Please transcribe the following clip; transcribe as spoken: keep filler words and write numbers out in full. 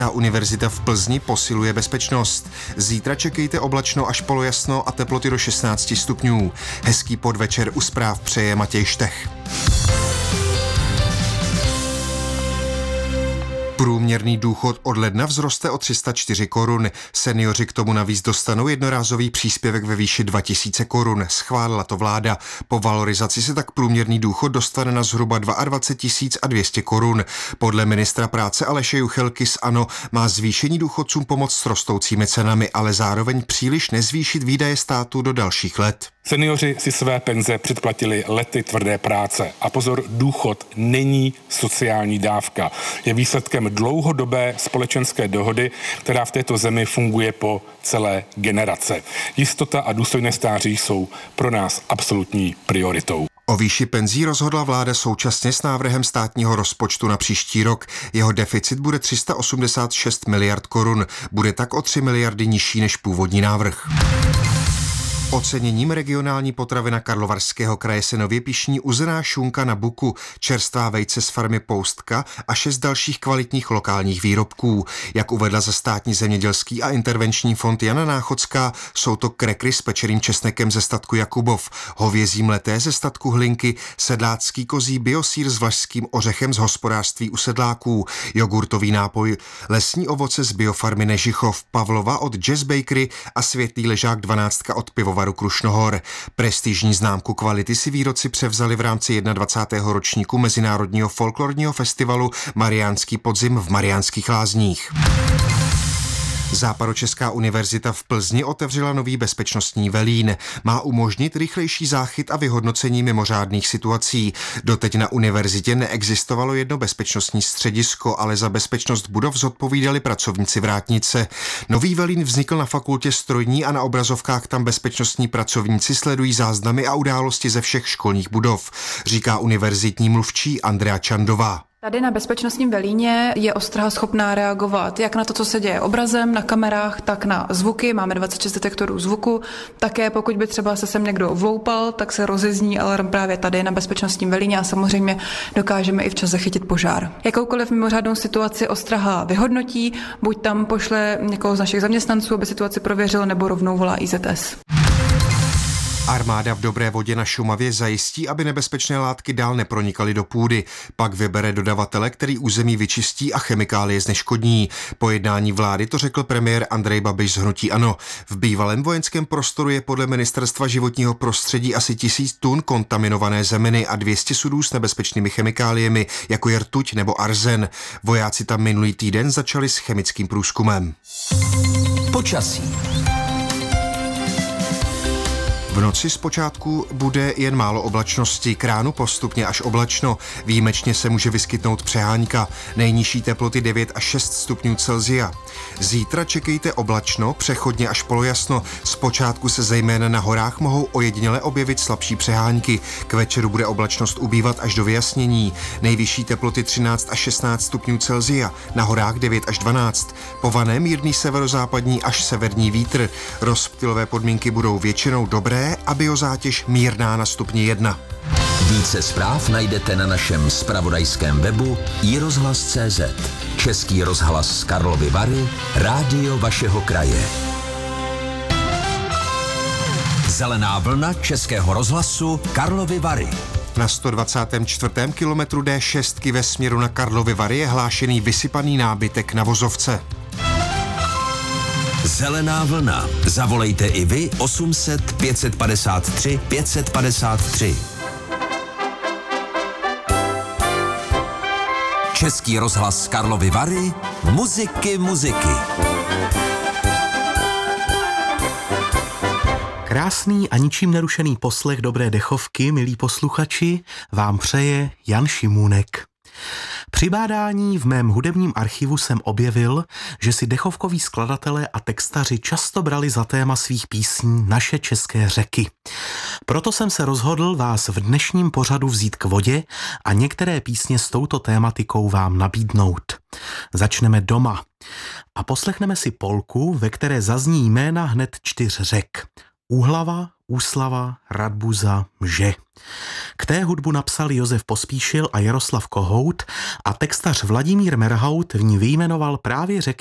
Univerzita v Plzni posiluje bezpečnost. Zítra čekejte oblačno až polojasno a teploty do šestnáct stupňů. Hezký podvečer u zpráv přeje Matěj Štech. Průměrný důchod od ledna vzroste o tři sta čtyři korun. Seniori k tomu navíc dostanou jednorázový příspěvek ve výši dva tisíce korun. Schválila to vláda. Po valorizaci se tak průměrný důchod dostane na zhruba dvacet dva tisíc dvě stě korun. Podle ministra práce Aleše Juchelky z ANO má zvýšení důchodcům pomoct s rostoucími cenami, ale zároveň příliš nezvýšit výdaje státu do dalších let. Seniori si své penze předplatili lety tvrdé práce. A pozor, důchod není sociální dávka. Je výsledkem dlouhodobé společenské dohody, která v této zemi funguje po celé generace. Jistota a důstojné stáří jsou pro nás absolutní prioritou. O výši penzí rozhodla vláda současně s návrhem státního rozpočtu na příští rok. Jeho deficit bude tři sta osmdesát šest miliard korun. Bude tak o tři miliardy nižší než původní návrh. Oceněním regionální potravina Karlovarského kraje se nově pyšní uzená šunka na buku, čerstvá vejce z farmy Poustka a šest dalších kvalitních lokálních výrobků. Jak uvedla za Státní zemědělský a intervenční fond Jana Náchodská, jsou to krekry s pečeným česnekem ze statku Jakubov, hovězí mleté ze statku Hlinky, sedlácký kozí biosýr s vlašským ořechem z hospodářství u sedláků, jogurtový nápoj, lesní ovoce z biofarmy Nežichov, Pavlova od Jazz Bakery a světlý ležák dvanáctka od pivovaru Krušnohor. Prestižní známku kvality si výrobci převzali v rámci dvacátého prvního ročníku Mezinárodního folklorního festivalu Mariánský podzim v Mariánských Lázních. Západočeská univerzita v Plzni otevřela nový bezpečnostní velín. Má umožnit rychlejší záchyt a vyhodnocení mimořádných situací. Doteď na univerzitě neexistovalo jedno bezpečnostní středisko, ale za bezpečnost budov zodpovídali pracovníci vrátnice. Nový velín vznikl na fakultě strojní a na obrazovkách tam bezpečnostní pracovníci sledují záznamy a události ze všech školních budov, říká univerzitní mluvčí Andrea Čandová. Tady na bezpečnostním velíně je ostraha schopná reagovat jak na to, co se děje obrazem, na kamerách, tak na zvuky. Máme dvacet šest detektorů zvuku. Také pokud by třeba se sem někdo vloupal, tak se rozezní alarm právě tady na bezpečnostním velíně a samozřejmě dokážeme i včas zachytit požár. Jakoukoliv mimořádnou situaci ostraha vyhodnotí, buď tam pošle někoho z našich zaměstnanců, aby situaci prověřil, nebo rovnou volá I Z S. Armáda v Dobré Vodě na Šumavě zajistí, aby nebezpečné látky dál nepronikaly do půdy. Pak vybere dodavatele, který území vyčistí a chemikálie zneškodní. Po jednání vlády to řekl premiér Andrej Babiš z hnutí ANO. V bývalém vojenském prostoru je podle Ministerstva životního prostředí asi tisíc tun kontaminované zeminy a dvě stě sudů s nebezpečnými chemikáliemi, jako je rtuť nebo arzen. Vojáci tam minulý týden začali s chemickým průzkumem. Počasí. V noci zpočátku bude jen málo oblačnosti, k ránu postupně až oblačno. Výjimečně se může vyskytnout přehánka. Nejnižší teploty devět až šest stupňů Celsia. Zítra čekejte oblačno, přechodně až polojasno. Zpočátku se zejména na horách mohou ojediněle objevit slabší přehánky. K večeru bude oblačnost ubývat až do vyjasnění. Nejvyšší teploty třináct až šestnáct stupňů Celsia, na horách devět až dvanáct. Po vané mírný severozápadní až severní vítr. Rozptylové podmínky budou většinou dobré a biozátěž mírná na stupni jedna. Více zpráv najdete na našem zpravodajském webu i rozhlas tečka cé zet. Český rozhlas Karlovy Vary, rádio vašeho kraje. Zelená vlna Českého rozhlasu Karlovy Vary. Na sto dvacátém čtvrtém kilometru D šest ve směru na Karlovy Vary je hlášený vysypaný nábytek na vozovce. Zelená vlna. Zavolejte i vy osm set pět padesát tři pět padesát tři. Český rozhlas Karlovy Vary. Muziky, muziky. Krásný a ničím nerušený poslech dobré dechovky, milí posluchači, vám přeje Jan Šimůnek. Při bádání v mém hudebním archivu jsem objevil, že si dechovkoví skladatelé a textaři často brali za téma svých písní naše české řeky. Proto jsem se rozhodl vás v dnešním pořadu vzít k vodě a některé písně s touto tématikou vám nabídnout. Začneme doma a poslechneme si polku, ve které zazní jména hned čtyř řek. Úhlava, Úslava Radbuza Mže. K té hudbu napsali Josef Pospíšil a Jaroslav Kohout a textař Vladimír Merhaut v ní vyjmenoval právě řeky